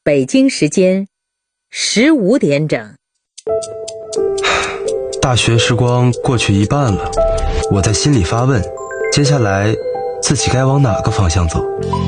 北京时间15点整。 大学时光过去一半了，我在心里发问，接下来自己该往哪个方向走？